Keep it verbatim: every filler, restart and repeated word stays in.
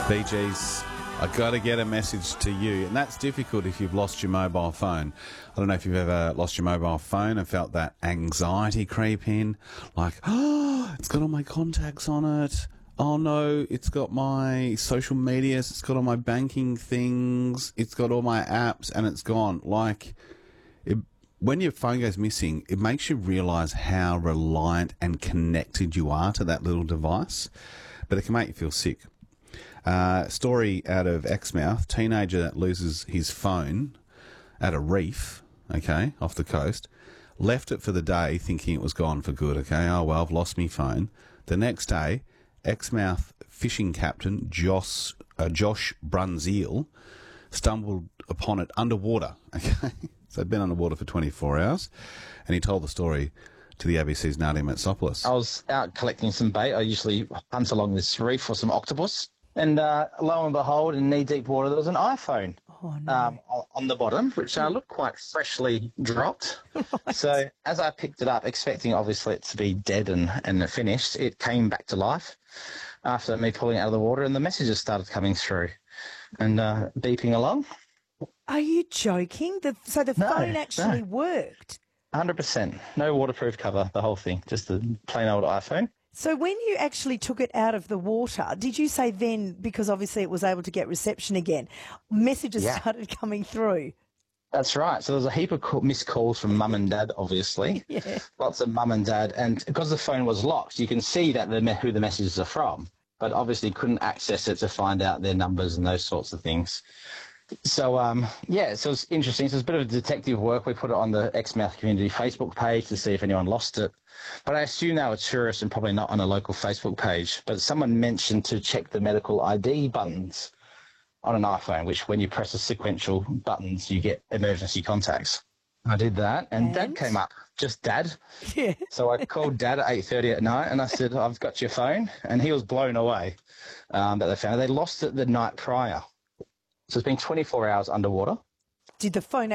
Bee Gees, I got to get a message to you. And that's difficult if you've lost your mobile phone. I don't know if you've ever lost your mobile phone and felt that anxiety creep in. Like, oh, it's got all my contacts on it. Oh, no, it's got my social medias. It's got all my banking things. It's got all my apps and it's gone. Like, it, when your phone goes missing, it makes you realise how reliant and connected you are to that little device. But it can make you feel sick. Uh, story out of Exmouth, teenager that loses his phone at a reef, okay, off the coast, left it for the day thinking it was gone for good, okay, oh well, I've lost my phone. The next day, Exmouth fishing captain Josh, uh, Josh Brunzeel stumbled upon it underwater, okay, so it'd been underwater for twenty-four hours, and he told the story to the A B C's Nadia Matsopoulos. I was out collecting some bait. I usually hunt along this reef for some octopus. And uh, lo and behold, in knee-deep water, there was an iPhone oh, no. um, on the bottom, which uh, looked quite freshly dropped. Right. So as I picked it up, expecting obviously it to be dead and, and finished, it came back to life after me pulling it out of the water, and the messages started coming through and uh, beeping along. Are you joking? The, so the No, phone actually no. worked? one hundred percent. No waterproof cover, the whole thing, just a plain old iPhone. So when you actually took it out of the water, did you say then, because obviously it was able to get reception again, messages Yeah. started coming through? That's right. So there's a heap of call, missed calls from mum and dad, obviously. Yeah. Lots of mum and dad. And because the phone was locked, you can see that the, who the messages are from, but obviously couldn't access it to find out their numbers and those sorts of things. So, um, yeah, so it's interesting. So it's a bit of detective work. We put it on the Exmouth Community Facebook page to see if anyone lost it. But I assume they were tourists and probably not on a local Facebook page. But someone mentioned to check the medical I D buttons on an iPhone, which when you press the sequential buttons, you get emergency contacts. I did that, and, and? Dad came up, just Dad. Yeah. So I called Dad at eight thirty at night, and I said, I've got your phone. And he was blown away um, that they found it. They lost it the night prior. So it's been twenty-four hours underwater. Did the phone